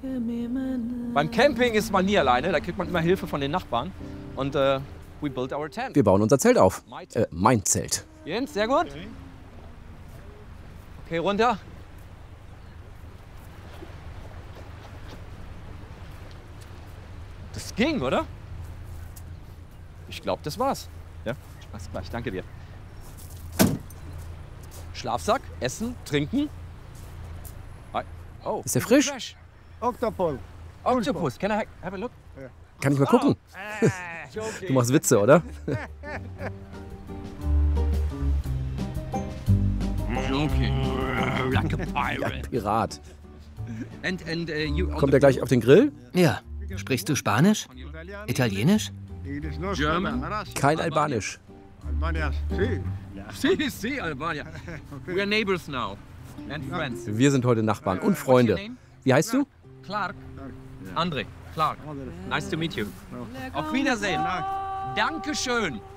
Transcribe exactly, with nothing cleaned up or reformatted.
Beim Camping ist man nie alleine, da kriegt man immer Hilfe von den Nachbarn. Und äh, we built our tent. Wir bauen unser Zelt auf. Äh, mein Zelt. Jens, sehr gut. Okay, runter. Das ging, oder? Ich glaube, das war's. Ja, mach's gleich. Danke dir. Schlafsack, Essen, Trinken. Oh, ist der frisch? Octopus. Octopus. Can I have a look? Kann ich mal gucken? Du machst Witze, oder? Okay. Like a pirate. Ja, Pirat. And, and, uh, you Kommt er gleich auf den Grill? Ja. Sprichst du Spanisch? Italienisch? German? Kein Albanisch. Albania, sí. Si, si, Albania. We are neighbors now. And friends. Wir sind heute Nachbarn und Freunde. Wie heißt du? Clark. André. Clark. Nice to meet you. Auf Wiedersehen. Dankeschön.